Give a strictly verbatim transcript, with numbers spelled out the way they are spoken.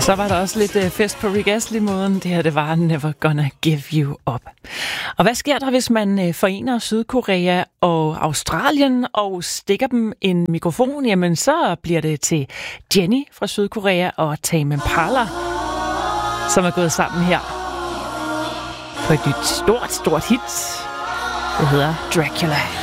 Så var der også lidt øh, fest på Rick Astley-måden. Det her, det var Never Gonna Give You Up. Og hvad sker der, hvis man øh, forener Sydkorea og Australien og stikker dem en mikrofon? Jamen, så bliver det til Jennie fra Sydkorea og Tame Impala, som er gået sammen her på et nyt stort, stort hit. Det hedder Dracula.